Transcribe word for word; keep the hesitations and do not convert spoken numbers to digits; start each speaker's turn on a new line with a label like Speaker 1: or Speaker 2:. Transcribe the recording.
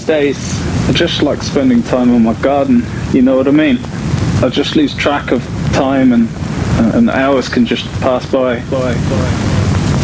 Speaker 1: these days, I just like spending time on my garden. You know what I mean? I just lose track of time, and uh, and hours can just pass by. by, by.